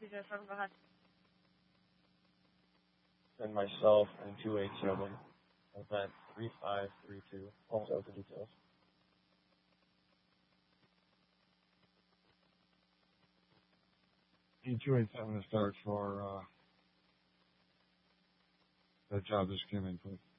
207, go ahead. And myself and 287, event 3532. Also the details. E287 to start for that job just came in, please.